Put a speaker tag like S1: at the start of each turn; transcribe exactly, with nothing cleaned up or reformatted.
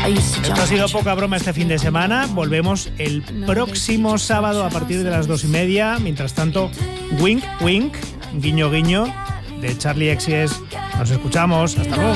S1: Esto ha sido poca broma este fin de semana. Volvemos el próximo sábado a partir de las dos y media. Mientras tanto, wink, wink, guiño, guiño, de Charlie X C S. Nos escuchamos. Hasta luego.